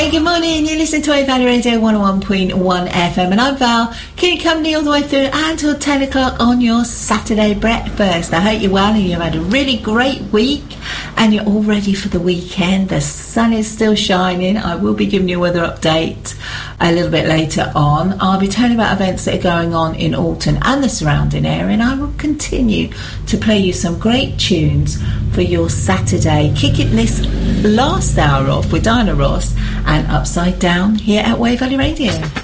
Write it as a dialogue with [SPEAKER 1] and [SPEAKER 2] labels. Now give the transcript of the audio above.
[SPEAKER 1] Hey, good morning. You're listening to Wave Valley Radio 101.1 FM, and I'm Val, keeping company all the way through until 10 o'clock on your Saturday breakfast. I hope you're well and you've had a really great week and you're all ready for the weekend. The sun is still shining. I will be giving you a weather update a little bit later on. I'll be telling you about events that are going on in Alton and the surrounding area, and I will continue to play you some great tunes for your Saturday. Kicking this last hour off with Diana Ross and Upside Down here at Wave Valley Radio.